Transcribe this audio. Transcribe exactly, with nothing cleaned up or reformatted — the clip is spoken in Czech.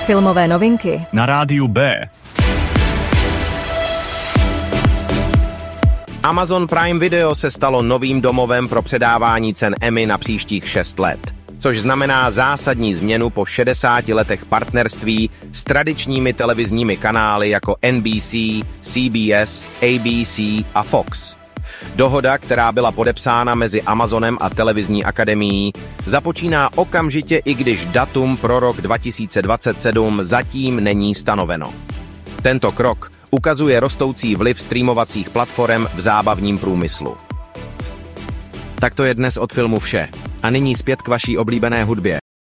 Filmové novinky na rádiu B. Amazon Prime Video se stalo novým domovem pro předávání cen Emmy na příštích šest let, což znamená zásadní změnu po šedesáti letech partnerství s tradičními televizními kanály jako N B C, C B S, A B C a Fox. Dohoda, která byla podepsána mezi Amazonem a televizní akademií, započíná okamžitě, i když datum pro rok dva tisíce dvacet sedm zatím není stanoveno. Tento krok ukazuje rostoucí vliv streamovacích platform v zábavním průmyslu. Tak to je dnes od filmu vše. A nyní zpět k vaší oblíbené hudbě.